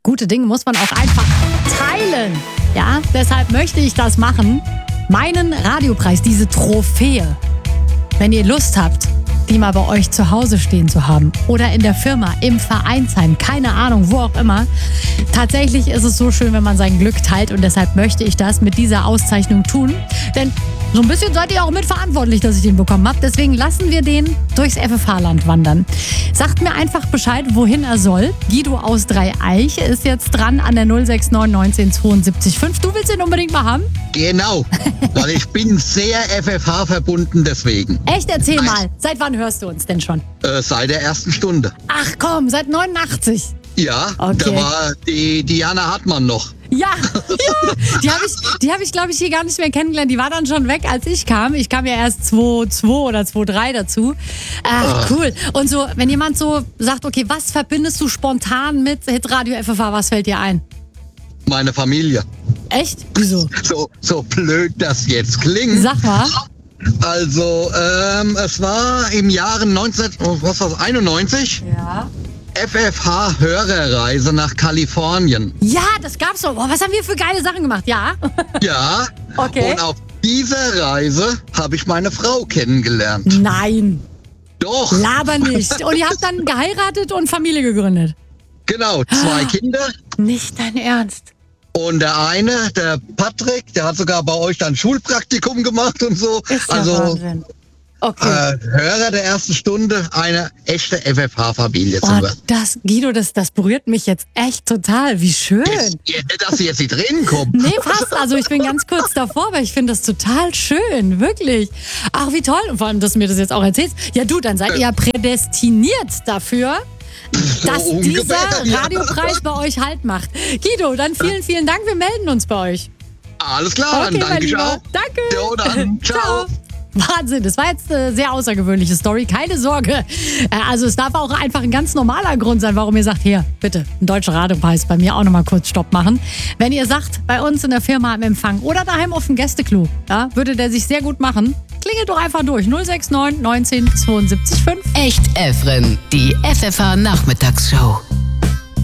gute Dinge muss man auch einfach teilen. Ja, deshalb möchte ich das machen. Meinen Radiopreis, diese Trophäe, wenn ihr Lust habt, die mal bei euch zu Hause stehen zu haben oder in der Firma, im Vereinsheim, keine Ahnung, wo auch immer. Tatsächlich ist es so schön, wenn man sein Glück teilt und deshalb möchte ich das mit dieser Auszeichnung tun. Denn so ein bisschen seid ihr auch mitverantwortlich, dass ich den bekommen habe. Deswegen lassen wir den durchs FFH-Land wandern. Sagt mir einfach Bescheid, wohin er soll. Guido aus Dreieich ist jetzt dran an der 069 19 72 5. Du willst ihn unbedingt mal haben? Genau, weil ich bin sehr FFH verbunden deswegen. Echt? Erzähl mal. Seit wann hörst du uns denn schon? Seit der ersten Stunde. Ach komm, seit 89. Ja, Okay. da war die Diana Hartmann noch. Ja, die hab ich glaube ich, hier gar nicht mehr kennengelernt. Die war dann schon weg, als ich kam. Ich kam ja erst 2.2 oder 2.3 dazu. Ach, cool. Und so, wenn jemand so sagt, okay, was verbindest du spontan mit Hitradio FFH, was fällt dir ein? Meine Familie. Echt? Wieso? So blöd das jetzt klingt. Sag mal. Also, es war im Jahre 1991 Ja. FFH-Hörerreise nach Kalifornien. Ja, das gab's doch. Boah, was haben wir für geile Sachen gemacht? Ja. Ja, Okay. und auf dieser Reise habe ich meine Frau kennengelernt. Nein. Doch, Laber nicht. Und ihr habt dann geheiratet und Familie gegründet. genau, 2 Kinder. Nicht dein Ernst. Und der eine, der Patrick, der hat sogar bei euch dann Schulpraktikum gemacht und so. Ist ja Also Wahnsinn. Okay. Hörer der ersten Stunde, eine echte FFH-Familie zu Oh, werden. Guido, das berührt mich jetzt echt total. Wie schön. Dass sie jetzt nicht reden kommen. Nee, fast. Also ich bin ganz kurz davor, weil ich finde das total schön. Wirklich. Ach, wie toll. Und vor allem, dass du mir das jetzt auch erzählst. Ja du, dann seid ihr ja prädestiniert dafür, dass So dieser ungefähr, ja. Radiopreis bei euch Halt macht. Guido, dann vielen, vielen Dank. Wir melden uns bei euch. Alles klar, Okay, dann mein danke ich Lieber. auch. Danke. Jo, dann. Ciao. Wahnsinn, das war jetzt eine sehr außergewöhnliche Story, keine Sorge. Also es darf auch einfach ein ganz normaler Grund sein, warum ihr sagt, hier, bitte, ein deutscher Radiopreis, bei mir auch nochmal kurz Stopp machen. Wenn ihr sagt, bei uns in der Firma im Empfang oder daheim auf dem Gästeklo, ja, würde der sich sehr gut machen, klingelt doch einfach durch, 069 19 72 5. Echt Efren, die FFH Nachmittagsshow.